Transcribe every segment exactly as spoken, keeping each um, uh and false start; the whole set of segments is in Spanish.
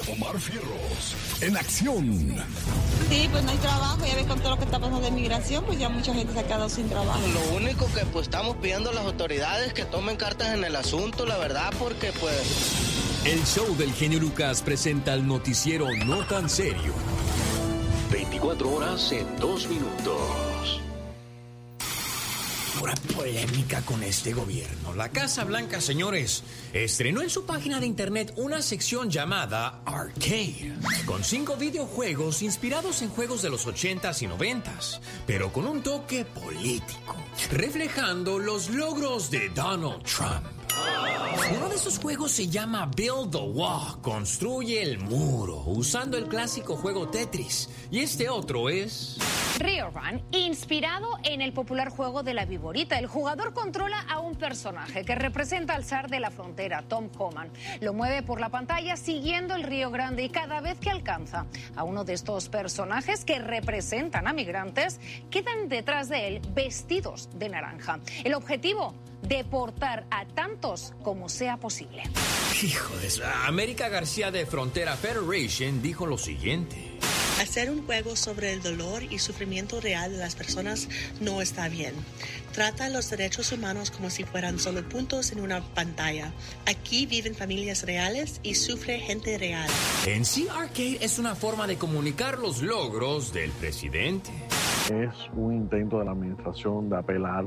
Omar Fierros, en acción. Sí, pues no hay trabajo, ya ves con todo lo que está pasando de migración, pues ya mucha gente se ha quedado sin trabajo. Lo único que pues estamos pidiendo a las autoridades que tomen cartas en el asunto, la verdad, porque pues... El show del genio Lucas presenta el noticiero no tan serio. veinticuatro horas en dos minutos. Pura polémica con este gobierno. La Casa Blanca, señores, estrenó en su página de internet una sección llamada Arcade, con cinco videojuegos inspirados en juegos de los ochentas y noventas, pero con un toque político, reflejando los logros de Donald Trump. Uno de esos juegos se llama Build the Wall, construye el muro, usando el clásico juego Tetris. Y este otro es... Rio Run, inspirado en el popular juego de la viborita. El jugador controla a un personaje que representa al zar de la frontera, Tom Homan. Lo mueve por la pantalla siguiendo el Río Grande y cada vez que alcanza a uno de estos personajes que representan a migrantes, quedan detrás de él vestidos de naranja. El objetivo, deportar a tantos como sea posible. Hijo de eso. América García de Frontera Federation dijo lo siguiente. Hacer un juego sobre el dolor y sufrimiento real de las personas no está bien. Trata los derechos humanos como si fueran solo puntos en una pantalla. Aquí viven familias reales y sufre gente real. En sí, Arcade es una forma de comunicar los logros del presidente. Es un intento de la administración de apelar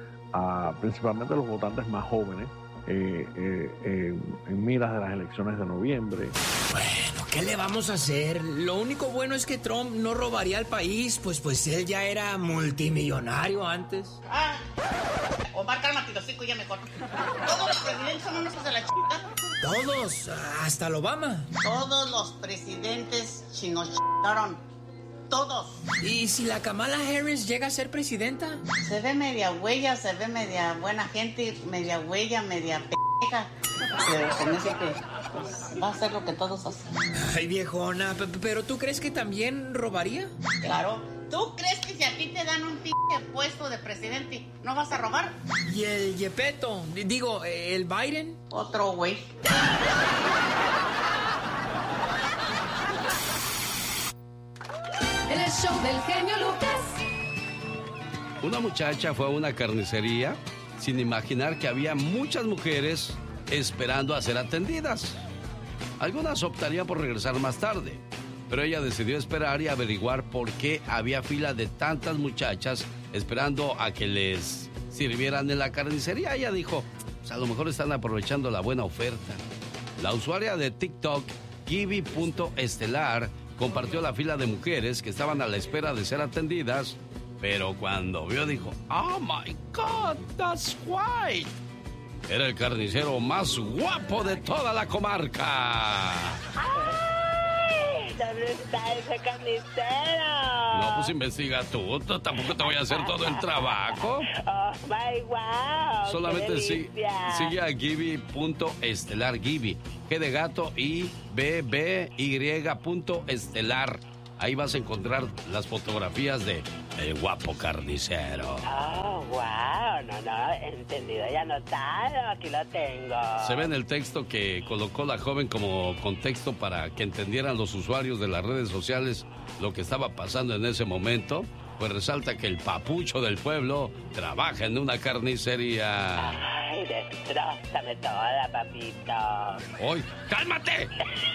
a principalmente a los votantes más jóvenes eh, eh, eh, en miras de las elecciones de noviembre. Bueno, ¿qué le vamos a hacer? Lo único bueno es que Trump no robaría al país, pues, pues él ya era multimillonario antes. Ah, Omar, cálmate, los cinco ya mejor. Todos los presidentes son unos hijos de la chica. Todos, hasta el Obama. Todos los presidentes chinos ch***aron. Todos. ¿Y si la Kamala Harris llega a ser presidenta? Se ve media huella, se ve media buena gente, media huella, media p***a. Pero se me dice que pues, va a hacer lo que todos hacen. Ay, viejona, ¿pero tú crees que también robaría? Claro. ¿Tú crees que si a ti te dan un p*** puesto de presidente, no vas a robar? ¿Y el Yepeto? Digo, ¿el Biden? Otro güey. El show del genio Lucas. Una muchacha fue a una carnicería sin imaginar que había muchas mujeres esperando a ser atendidas. Algunas optarían por regresar más tarde, pero ella decidió esperar y averiguar por qué había fila de tantas muchachas esperando a que les sirvieran en la carnicería. Ella dijo, pues a lo mejor están aprovechando la buena oferta. La usuaria de TikTok, Gibby punto estelar, compartió la fila de mujeres que estaban a la espera de ser atendidas, pero cuando vio dijo, oh my God, that's white. Era el carnicero más guapo de toda la comarca. ¡Ay! ¿Dónde está ese carnicero? No, pues investiga tú, tampoco te voy a hacer todo el trabajo. Oh my wow. Solamente sí, sigue a Gibby punto estelar, Gibby, G de gato y B B Y punto estelar. Ahí vas a encontrar las fotografías de el guapo carnicero. Oh, wow, no, no, entendido y anotado, aquí lo tengo. Se ve en el texto que colocó la joven como contexto para que entendieran los usuarios de las redes sociales lo que estaba pasando en ese momento. Pues resalta que el papucho del pueblo trabaja en una carnicería. Ay, destrózame toda, papito. ¡Oy! ¡Cálmate!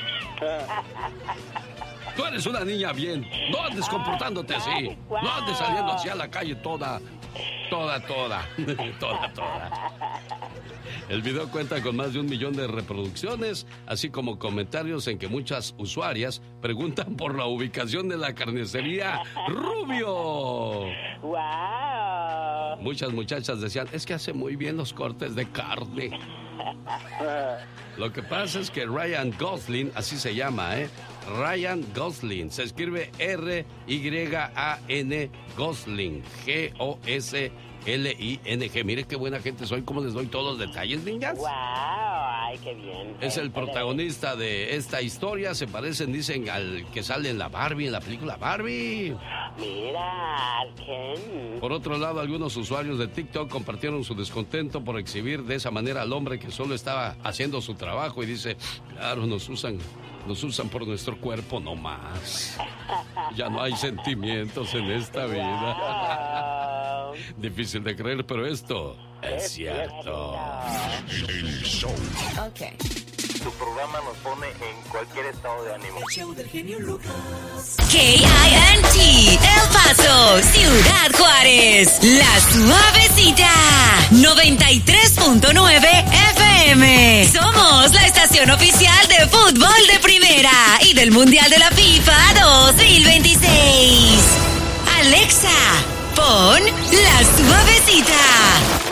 Tú eres una niña bien. No andes comportándote así. No andes saliendo hacia la calle toda, toda, toda, toda, toda. El video cuenta con más de un millón de reproducciones, así como comentarios en que muchas usuarias preguntan por la ubicación de la carnicería Rubio. ¡Wow! Muchas muchachas decían, es que hace muy bien los cortes de carne. Lo que pasa es que Ryan Gosling, así se llama, ¿eh? Ryan Gosling, se escribe R Y A N Gosling, G O S L I N G. Mire qué buena gente soy, cómo les doy todos los detalles, niñas. ¡Wow! ¡Ay, qué bien! Es el protagonista de esta historia, se parecen, dicen, al que sale en la Barbie, en la película Barbie. Mira, Ken. Por otro lado, algunos usuarios de TikTok compartieron su descontento por exhibir de esa manera al hombre que solo estaba haciendo su trabajo y dice, claro, nos usan Nos usan por nuestro cuerpo nomás. Ya no hay sentimientos en esta vida. Difícil de creer, pero esto es cierto. El show. Ok. Tu programa nos pone en cualquier estado de ánimo. El show del genio Lucas. K I N T, El Paso, Ciudad Juárez. La Suavecita. noventa y tres punto nueve F M. Somos la estación oficial de fútbol de primera y del Mundial de la FIFA dos mil veintiséis. Alexa, pon La Suavecita.